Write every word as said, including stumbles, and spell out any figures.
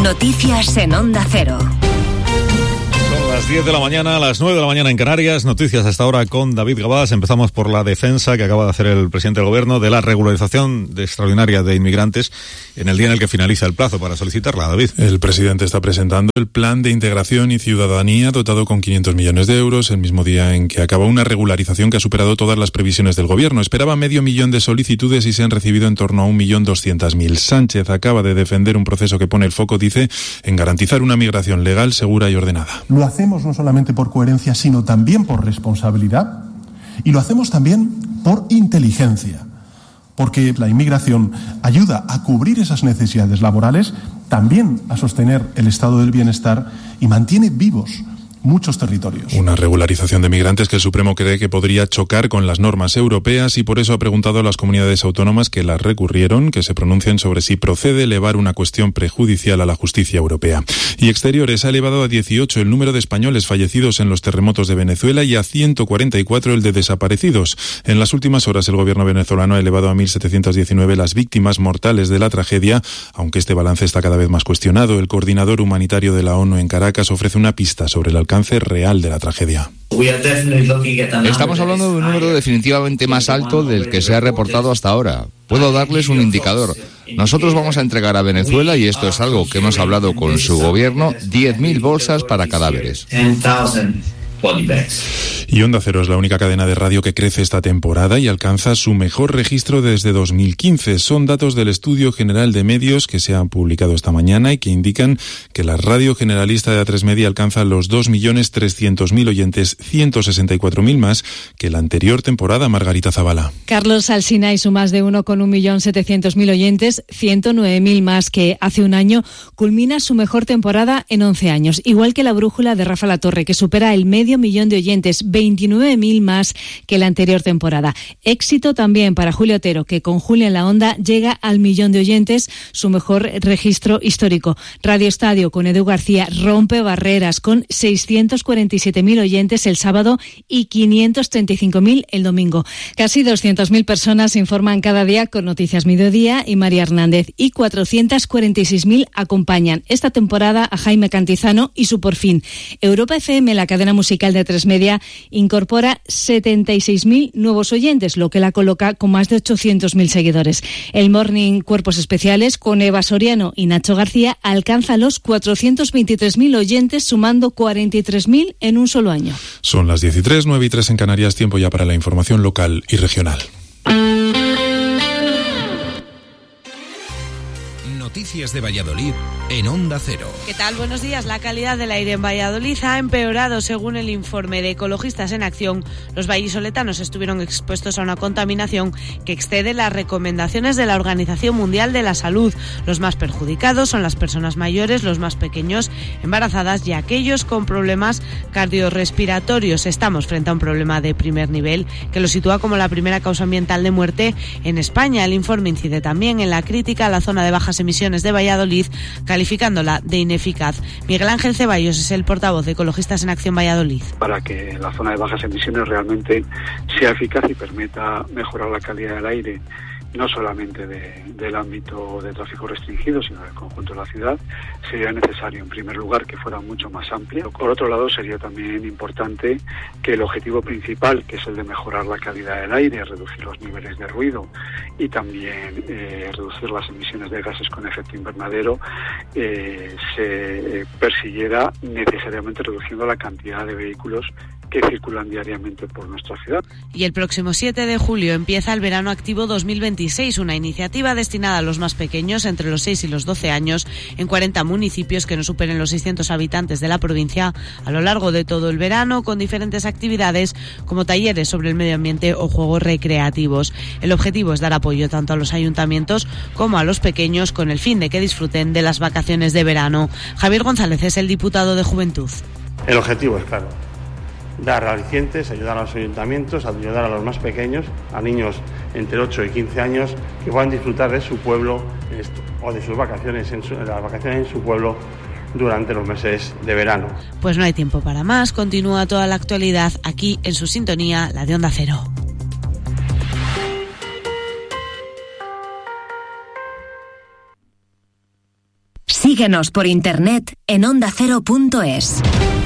Noticias en Onda Cero. Son las diez de la mañana, a las nueve de la mañana en Canarias. Noticias hasta ahora con David Gabás. Empezamos por la defensa que acaba de hacer el presidente del Gobierno de la regularización de extraordinaria de inmigrantes en el día en el que finaliza el plazo para solicitarla. David. El presidente está presentando el Plan de Integración y Ciudadanía dotado con quinientos millones de euros, el mismo día en que acaba una regularización que ha superado todas las previsiones del Gobierno. Esperaba medio millón de solicitudes y se han recibido en torno a un millón doscientas mil. Sánchez acaba de defender un proceso que pone el foco, dice, en garantizar una migración legal, segura y ordenada. Lo hacemos no solamente por coherencia, sino también por responsabilidad, y lo hacemos también por inteligencia, porque la inmigración ayuda a cubrir esas necesidades laborales, también a sostener el estado del bienestar y mantiene vivos muchos territorios. Una regularización de migrantes que el Supremo cree que podría chocar con las normas europeas y por eso ha preguntado a las comunidades autónomas que las recurrieron que se pronuncien sobre si procede elevar una cuestión prejudicial a la justicia europea. Y Exteriores ha elevado a dieciocho el número de españoles fallecidos en los terremotos de Venezuela y a ciento cuarenta y cuatro el de desaparecidos. En las últimas horas el gobierno venezolano ha elevado a mil setecientos diecinueve las víctimas mortales de la tragedia, aunque este balance está cada vez más cuestionado. El coordinador humanitario de la ONU en Caracas ofrece una pista sobre el alcance real de la tragedia. Estamos hablando de un número definitivamente más alto del que se ha reportado hasta ahora. Puedo darles un indicador. Nosotros vamos a entregar a Venezuela, y esto es algo que hemos hablado con su gobierno, diez mil bolsas para cadáveres. Y Onda Cero es la única cadena de radio que crece esta temporada y alcanza su mejor registro desde dos mil quince. Son datos del Estudio General de Medios que se han publicado esta mañana y que indican que la radio generalista de A tres Media alcanza los dos millones trescientos mil oyentes, ciento sesenta y cuatro mil más que la anterior temporada. Margarita Zavala. Carlos Alsina y su más de uno con un millón setecientos mil oyentes, ciento nueve mil más que hace un año, culmina su mejor temporada en once años. Igual que La Brújula de Rafa La Torre, que supera el medio millón de oyentes, veintinueve mil más que la anterior temporada. Éxito también para Julio Otero, que con Julia en la Onda llega al millón de oyentes, su mejor registro histórico. Radio Estadio con Edu García rompe barreras con seiscientos cuarenta y siete mil oyentes el sábado y quinientos treinta y cinco mil el domingo. Casi doscientas mil personas se informan cada día con Noticias Mediodía y María Hernández, y cuatrocientas cuarenta y seis mil acompañan esta temporada a Jaime Cantizano y su Por Fin. Europa F M, la cadena musical de A tres Media, incorpora setenta y seis mil nuevos oyentes, lo que la coloca con más de ochocientos mil seguidores. El Morning Cuerpos Especiales con Eva Soriano y Nacho García alcanza los cuatrocientos veintitrés mil oyentes, sumando cuarenta y tres mil en un solo año. Son las diez y tres, nueve y tres en Canarias, tiempo ya para la información local y regional. Noticias de Valladolid en Onda Cero. ¿Qué tal? Buenos días. La calidad del aire en Valladolid ha empeorado según el informe de Ecologistas en Acción. Los vallisoletanos estuvieron expuestos a una contaminación que excede las recomendaciones de la Organización Mundial de la Salud. Los más perjudicados son las personas mayores, los más pequeños, embarazadas y aquellos con problemas cardiorrespiratorios. Estamos frente a un problema de primer nivel que lo sitúa como la primera causa ambiental de muerte en España. El informe incide también en la crítica a la zona de bajas emisiones de Valladolid, calificándola de ineficaz. Miguel Ángel Ceballos es el portavoz de Ecologistas en Acción Valladolid. Para que la zona de bajas emisiones realmente sea eficaz y permita mejorar la calidad del aire, no solamente de, del ámbito de tráfico restringido, sino del conjunto de la ciudad, sería necesario, en primer lugar, que fuera mucho más amplia. Por otro lado, sería también importante que el objetivo principal, que es el de mejorar la calidad del aire, reducir los niveles de ruido y también eh, reducir las emisiones de gases con efecto invernadero, eh, se persiguiera necesariamente reduciendo la cantidad de vehículos que circulan diariamente por nuestra ciudad. Y el próximo siete de julio empieza el Verano Activo dos mil veintiséis, una iniciativa destinada a los más pequeños, entre los seis y los doce años, en cuarenta municipios que no superen los seiscientos habitantes de la provincia, a lo largo de todo el verano, con diferentes actividades como talleres sobre el medio ambiente o juegos recreativos. El objetivo es dar apoyo tanto a los ayuntamientos como a los pequeños, con el fin de que disfruten de las vacaciones de verano. Javier González es el diputado de Juventud. El objetivo es claro: dar alicientes, ayudar a los ayuntamientos, ayudar a los más pequeños, a niños entre ocho y quince años, que puedan disfrutar de su pueblo o de sus vacaciones, en su, de las vacaciones en su pueblo durante los meses de verano. Pues no hay tiempo para más, continúa toda la actualidad aquí en su sintonía, la de Onda Cero. Sí. Síguenos por internet en onda cero punto es.